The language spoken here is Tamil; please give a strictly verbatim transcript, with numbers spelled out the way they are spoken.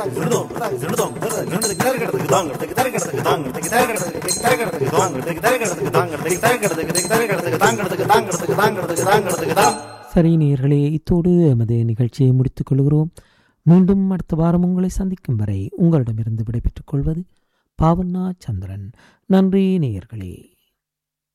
சரி நேயர்களே, இத்தோடு எமது நிகழ்ச்சியை முடித்துக் கொள்கிறோம். மீண்டும் அடுத்த வாரம் உங்களை சந்திக்கும் வரை உங்களிடமிருந்து விடைபெற்றுக் கொள்வது பாவண்ணா சந்திரன். நன்றி நேயர்களே.